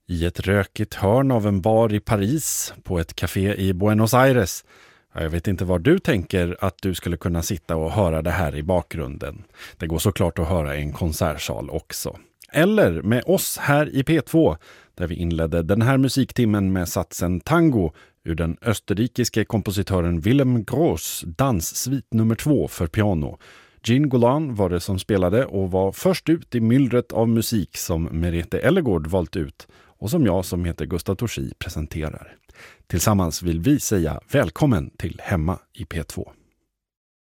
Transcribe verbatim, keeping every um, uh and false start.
I ett rökigt hörn av en bar i Paris, på ett café i Buenos Aires. Jag vet inte var du tänker att du skulle kunna sitta och höra det här i bakgrunden. Det går såklart att höra i en konsertsal också. Eller med oss här i P två, där vi inledde den här musiktimmen med satsen Tango ur den österrikiske kompositören Willem Gross danssvit nummer två för piano. Jean Golan var det som spelade och var först ut i myllret av musik som Merete Ellegård valt ut och som jag som heter Gustav Torsi presenterar. Tillsammans vill vi säga välkommen till Hemma i P två.